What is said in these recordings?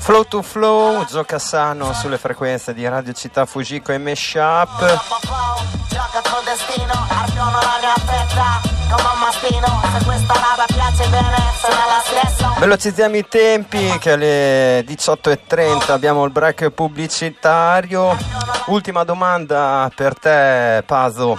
Flow to Flow, Gioca Sano sulle frequenze di Radio Città Fujiko e Meshup. Velocizziamo i tempi che alle 18:30 abbiamo il break pubblicitario. Ultima domanda per te, Paso.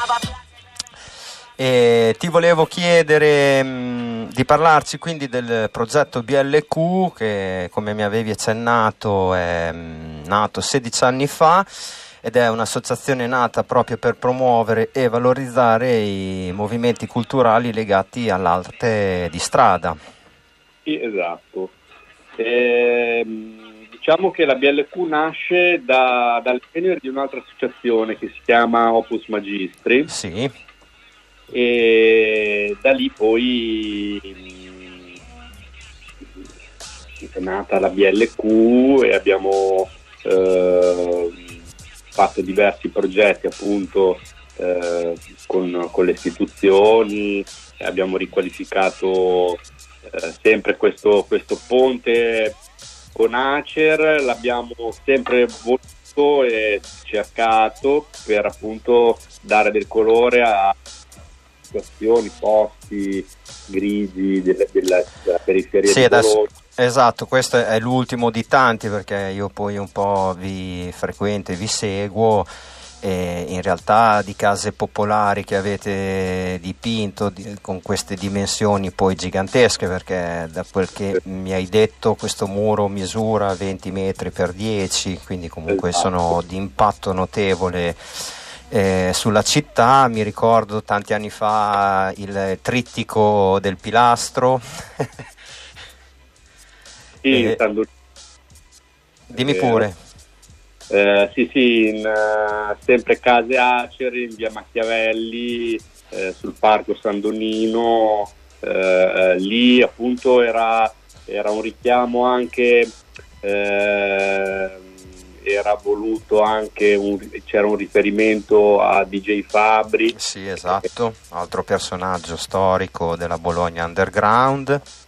E ti volevo chiedere di parlarci quindi del progetto BLQ che, come mi avevi accennato, è nato 16 anni fa ed è un'associazione nata proprio per promuovere e valorizzare i movimenti culturali legati all'arte di strada. Sì, esatto. Diciamo che la BLQ nasce dall'impegno di un'altra associazione che si chiama Opus Magistri. Sì. E da lì poi è nata la BLQ e abbiamo fatto diversi progetti appunto con le istituzioni, abbiamo riqualificato sempre questo ponte con Acer, l'abbiamo sempre voluto e cercato per appunto dare del colore a situazioni, posti grigi della periferia di Bologna. Esatto, questo è l'ultimo di tanti, perché io poi un po' vi frequento e vi seguo, e in realtà di case popolari che avete dipinto con queste dimensioni poi gigantesche, perché da quel che mi hai detto questo muro misura 20 metri per 10, quindi comunque sono di impatto notevole sulla città. Mi ricordo tanti anni fa il trittico del pilastro. Sì, dimmi pure. Sì, sempre case Acer in via Machiavelli, sul parco San Donino, lì appunto era un richiamo anche, era voluto anche c'era un riferimento a DJ Fabri. Sì, esatto, altro personaggio storico della Bologna underground.